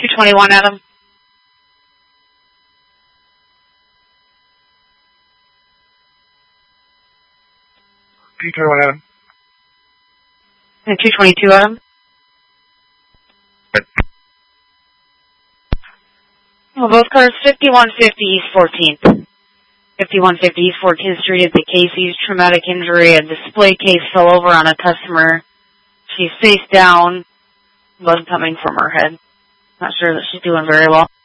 221, Adam. P21, Adam. And 222, Adam. Well, both cars, 5150 East 14th. 5150 East 14th Street at the Casey's. Traumatic injury. A display case fell over on a customer. She's face down. Blood coming from her head. Not sure that she's doing very well.